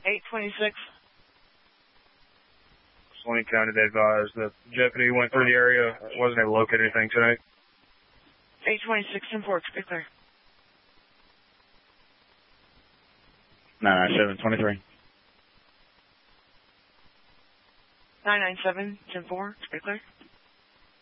826. Swain County, they advised the deputy went through the area, wasn't able to locate anything today. 826 and Forks, be clear. 997-23. 997 10-4, be clear.